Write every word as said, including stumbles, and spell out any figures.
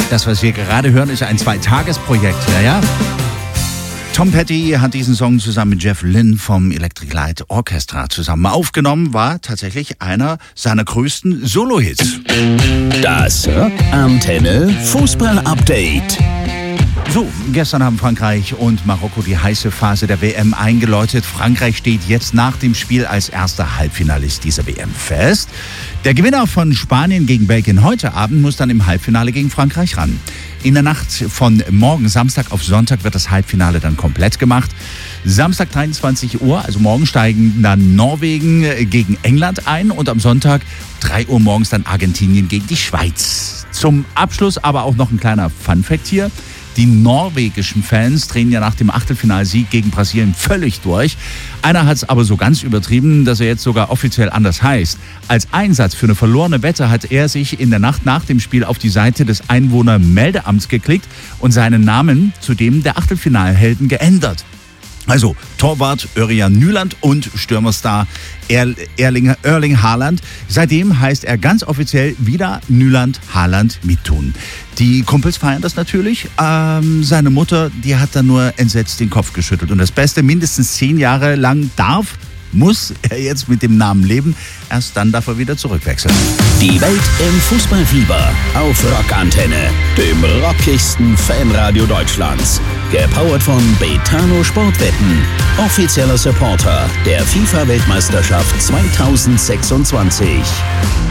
Das, was wir gerade hören, ist ein Zweitagesprojekt, ja, ja. Tom Petty hat diesen Song zusammen mit Jeff Lynne vom Electric Light Orchestra zusammen aufgenommen, war tatsächlich einer seiner größten Solo-Hits. Das Rockantenne Fußball-Update. So, gestern haben Frankreich und Marokko die heiße Phase der W M eingeläutet. Frankreich steht jetzt nach dem Spiel als erster Halbfinalist dieser W M fest. Der Gewinner von Spanien gegen Belgien heute Abend muss dann im Halbfinale gegen Frankreich ran. In der Nacht von morgen Samstag auf Sonntag wird das Halbfinale dann komplett gemacht. Samstag dreiundzwanzig Uhr, also morgen, steigen dann Norwegen gegen England ein und am Sonntag drei Uhr morgens dann Argentinien gegen die Schweiz. Zum Abschluss aber auch noch ein kleiner Funfact hier. Die norwegischen Fans drehen ja nach dem Achtelfinalsieg gegen Brasilien völlig durch. Einer hat es aber so ganz übertrieben, dass er jetzt sogar offiziell anders heißt. Als Einsatz für eine verlorene Wette hat er sich in der Nacht nach dem Spiel auf die Seite des Einwohnermeldeamts geklickt und seinen Namen zu dem der Achtelfinalhelden geändert. Also Torwart Örjan Nyland und Stürmerstar Erling, Erling Haaland. Seitdem heißt er ganz offiziell wieder Nyland Haaland Mittun. Die Kumpels feiern das natürlich. Ähm, seine Mutter, die hat dann nur entsetzt den Kopf geschüttelt. Und das Beste, mindestens zehn Jahre lang darf, muss er jetzt mit dem Namen leben. Erst dann darf er wieder zurückwechseln. Die Welt im Fußballfieber auf Rockantenne, dem rockigsten Fanradio Deutschlands. Gepowert von Betano Sportwetten, offizieller Supporter der FIFA-Weltmeisterschaft zweitausendsechsundzwanzig.